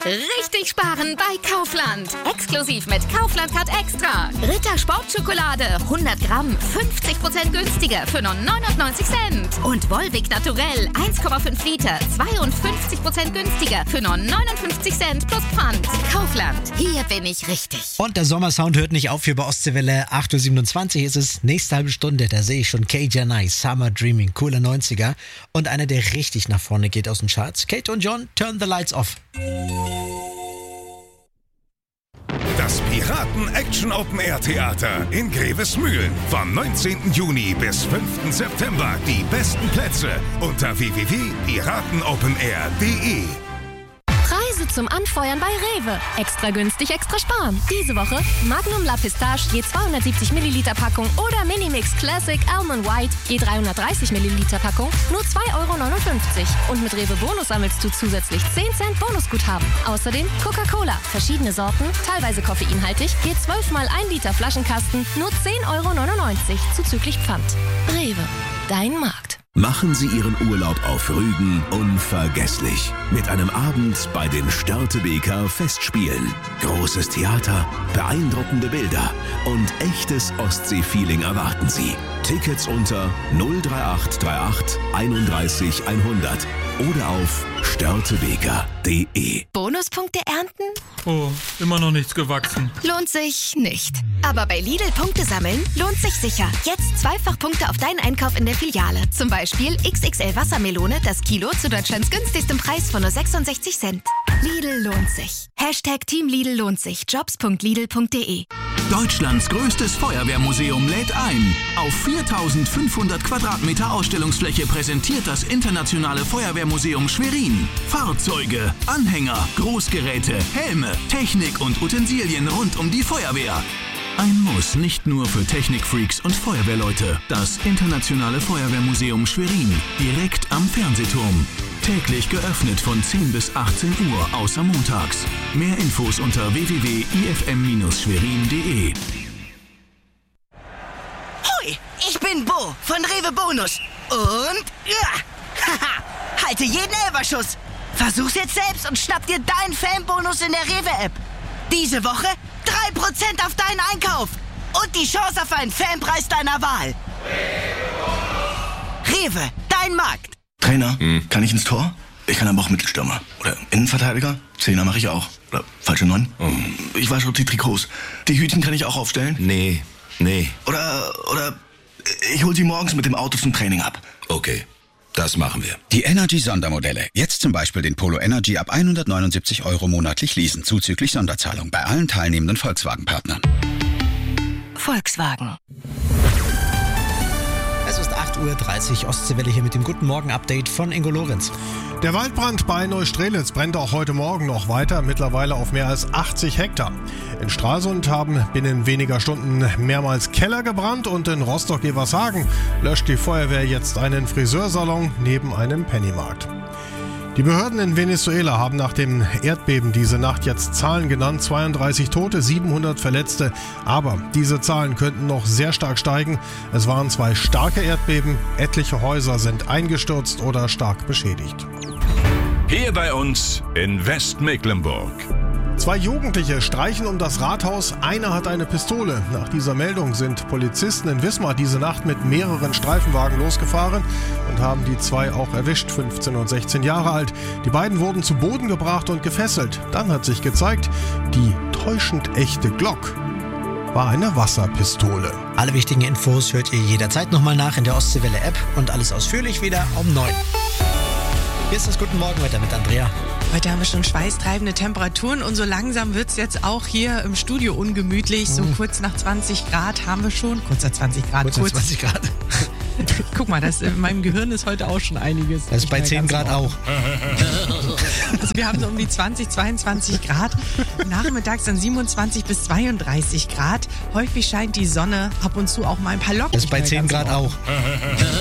Richtig sparen bei Kaufland. Exklusiv mit Kaufland Card Extra. Ritter Sportschokolade 100 Gramm 50% günstiger für nur 99 Cent. Und Volvic Naturell 1,5 Liter 52% günstiger für nur 59 Cent plus Pfand. Kaufland, hier bin ich richtig. Und der Sommersound hört nicht auf hier bei Ostseewelle. 8.27 Uhr ist es. Nächste halbe Stunde, da sehe ich schon KJ Summer Dreaming, cooler 90er. Und einer, der richtig nach vorne geht aus den Charts. Kate und John, Turn the Lights Off. Das Piraten-Action-Open-Air-Theater in Grevesmühlen. Vom 19. Juni bis 5. September. Die besten Plätze unter www.piratenopenair.de. Preise zum Anfeuern bei Rewe. Extra günstig, extra sparen. Diese Woche Magnum La Pistache je 270 Milliliter Packung oder Minimix Classic Almond White je 330 Milliliter Packung nur 2,59 Euro. Und mit Rewe Bonus sammelst du zusätzlich 10 Cent Bonusguthaben. Außerdem Coca-Cola, verschiedene Sorten, teilweise koffeinhaltig, je 12 mal 1 Liter Flaschenkasten nur 10,99 Euro zuzüglich Pfand. Rewe, dein Markt. Machen Sie Ihren Urlaub auf Rügen unvergesslich. Mit einem Abend bei den Störtebeker Festspielen. Großes Theater, beeindruckende Bilder und echtes Ostsee-Feeling erwarten Sie. Tickets unter 03838 31 100 oder auf störtebeker.de. Bonuspunkte ernten? Oh, immer noch nichts gewachsen. Lohnt sich nicht. Aber bei Lidl Punkte sammeln lohnt sich sicher. Jetzt zweifach Punkte auf deinen Einkauf in der Filiale. Zum Beispiel XXL Wassermelone, das Kilo zu Deutschlands günstigstem Preis von nur 66 Cent. Lidl lohnt sich. Hashtag Team Lidl lohnt sich. Jobs.lidl.de. Deutschlands größtes Feuerwehrmuseum lädt ein. Auf 4500 Quadratmeter Ausstellungsfläche präsentiert das Internationale Feuerwehrmuseum Schwerin. Fahrzeuge, Anhänger, Großgeräte, Helme, Technik und Utensilien rund um die Feuerwehr. Ein Muss nicht nur für Technikfreaks und Feuerwehrleute. Das Internationale Feuerwehrmuseum Schwerin, direkt am Fernsehturm. Täglich geöffnet von 10 bis 18 Uhr, außer montags. Mehr Infos unter www.ifm-schwerin.de. Hoi, ich bin Bo von Rewe Bonus. Und haha, halte jeden Elferschuss. Versuch's jetzt selbst und schnapp dir deinen Fanbonus in der Rewe-App. Diese Woche 3% auf deinen Einkauf und die Chance auf einen Fanpreis deiner Wahl. Rewe, dein Markt. Trainer, kann ich ins Tor? Ich kann aber auch Mittelstürmer. Oder Innenverteidiger? Zehner mache ich auch. Oder falsche 9? Ich wasche auch die Trikots. Die Hütchen kann ich auch aufstellen? Nee. Oder ich hol sie morgens mit dem Auto zum Training ab. Okay, das machen wir. Die Energy-Sondermodelle. Jetzt zum Beispiel den Polo Energy ab 179 Euro monatlich leasen, zuzüglich Sonderzahlung bei allen teilnehmenden Volkswagen-Partnern. Volkswagen. Es ist 8.30 Uhr, Ostseewelle hier mit dem Guten Morgen-Update von Ingo Lorenz. Der Waldbrand bei Neustrelitz brennt auch heute Morgen noch weiter, mittlerweile auf mehr als 80 Hektar. In Stralsund haben binnen weniger Stunden mehrmals Keller gebrannt und in Rostock-Evershagen löscht die Feuerwehr jetzt einen Friseursalon neben einem Pennymarkt. Die Behörden in Venezuela haben nach dem Erdbeben diese Nacht jetzt Zahlen genannt, 32 Tote, 700 Verletzte. Aber diese Zahlen könnten noch sehr stark steigen. Es waren 2 starke Erdbeben, etliche Häuser sind eingestürzt oder stark beschädigt. Hier bei uns in Westmecklenburg. 2 Jugendliche streichen um das Rathaus, einer hat eine Pistole. Nach dieser Meldung sind Polizisten in Wismar diese Nacht mit mehreren Streifenwagen losgefahren und haben die 2 auch erwischt, 15 und 16 Jahre alt. Die beiden wurden zu Boden gebracht und gefesselt. Dann hat sich gezeigt, die täuschend echte Glock war eine Wasserpistole. Alle wichtigen Infos hört ihr jederzeit nochmal nach in der Ostseewelle-App und alles ausführlich wieder um 9. Hier ist das Guten Morgenwetter mit Andrea. Heute haben wir schon schweißtreibende Temperaturen und so langsam wird es jetzt auch hier im Studio ungemütlich. So kurz nach 20 Grad haben wir schon. Kurz nach 20 Grad. Kurz nach 20 Grad. Guck mal, in meinem Gehirn ist heute auch schon einiges. Das ist bei 10 Grad auch. Also wir haben so um die 20, 22 Grad. Nachmittags dann 27 bis 32 Grad. Häufig scheint die Sonne, ab und zu auch mal ein paar Locken. Das ist bei 10 Grad auch.